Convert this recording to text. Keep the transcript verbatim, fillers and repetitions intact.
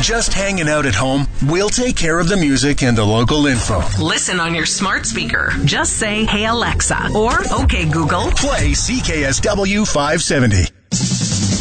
just hanging out at home? We'll take care of the music and the local info. Listen on your smart speaker. Just say, "Hey Alexa," or "Okay Google." Play C K S W five seventy.